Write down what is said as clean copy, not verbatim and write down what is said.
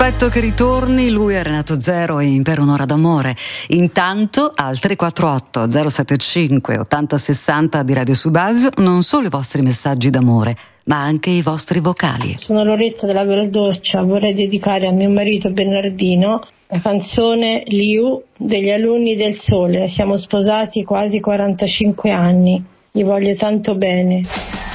Aspetto che ritorni, lui è Renato Zero in Per un'ora d'amore. Intanto al 348 075 80 60 di Radio Subasio non solo i vostri messaggi d'amore, ma anche i vostri vocali. Sono Loretta della Bella, vorrei dedicare a mio marito Bernardino la canzone Liu degli Alunni del Sole. Siamo sposati quasi 45 anni, gli voglio tanto bene.